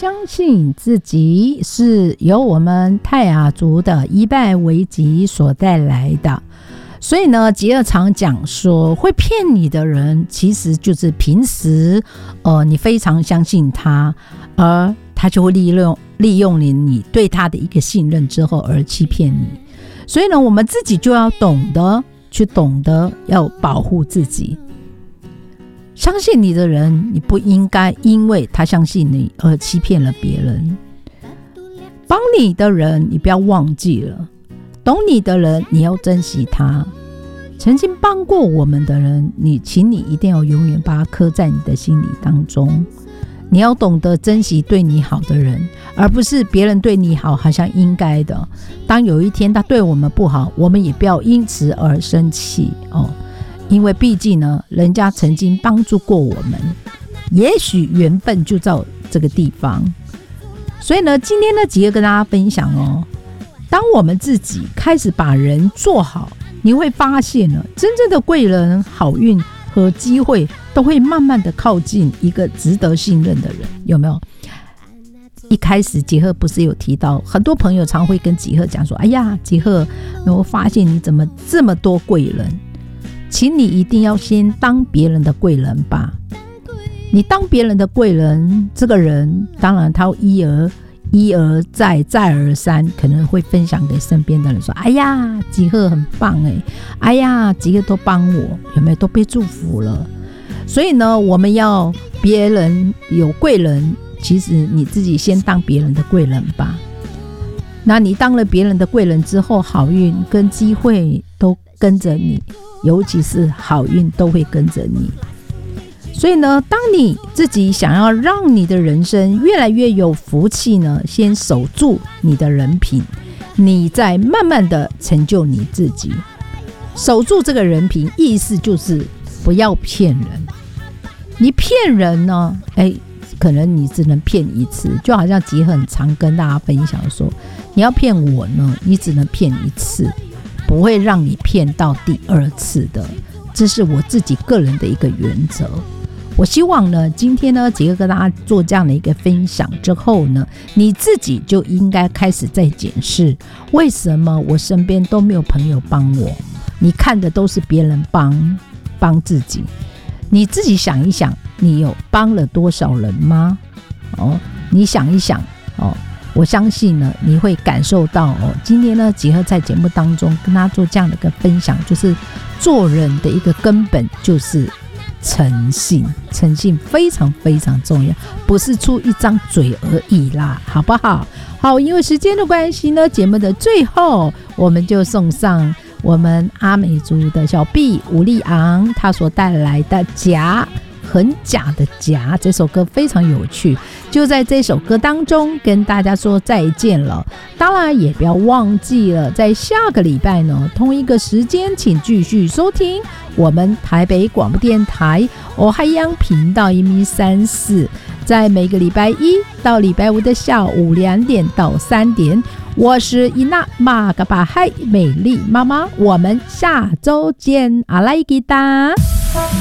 相信自己是由我们泰雅族的一拜为吉所带来的。所以呢，吉尔常讲说，会骗你的人其实就是平时你非常相信他，而他就会利用你对他的一个信任之后而欺骗你。所以呢，我们自己就要懂得要保护自己。相信你的人，你不应该因为他相信你而欺骗了别人。帮你的人，你不要忘记了，懂你的人，你要珍惜他。曾经帮过我们的人，请你一定要永远把他刻在你的心里当中。你要懂得珍惜对你好的人，而不是别人对你好好像应该的。当有一天他对我们不好，我们也不要因此而生气因为毕竟呢，人家曾经帮助过我们，也许缘分就在这个地方。所以呢，今天呢，吉尔跟大家分享当我们自己开始把人做好，你会发现呢，真正的贵人、好运和机会都会慢慢的靠近一个值得信任的人，有没有？一开始吉赫不是有提到，很多朋友常会跟吉赫讲说，哎呀，吉赫，我发现你怎么这么多贵人，请你一定要先当别人的贵人吧。你当别人的贵人，这个人当然他一而再再而三可能会分享给身边的人说，哎呀，吉赫很棒哎呀，吉赫都帮我，有没有？都被祝福了。所以呢，我们要别人有贵人，其实你自己先当别人的贵人吧。那你当了别人的贵人之后，好运跟机会都跟着你，尤其是好运都会跟着你。所以呢，当你自己想要让你的人生越来越有福气呢，先守住你的人品，你再慢慢的成就你自己。守住这个人品，意思就是不要骗人。你骗人呢，可能你只能骗一次，就好像吉很常跟大家分享说，你要骗我呢，你只能骗一次，不会让你骗到第二次的。这是我自己个人的一个原则。我希望呢，今天呢，杰哥跟大家做这样的一个分享之后呢，你自己就应该开始在检视，为什么我身边都没有朋友帮我？你看的都是别人帮自己，你自己想一想，你有帮了多少人吗？你想一想我相信呢，你会感受到今天呢，杰哥在节目当中跟大家做这样的一个分享，就是做人的一个根本就是诚信非常非常重要，不是出一张嘴而已啦，好不好？好，因为时间的关系呢，节目的最后我们就送上我们阿美族的小 B 吴立昂他所带来的假，很假的假，这首歌非常有趣，就在这首歌当中跟大家说再见了。当然也不要忘记了，在下个礼拜呢，同一个时间请继续收听我们台北广播电台欧海洋频道134，在每个礼拜一到礼拜五的下午2点到3点，我是伊娜马嘎巴海美丽妈妈，我们下周见，阿拉伊吉达。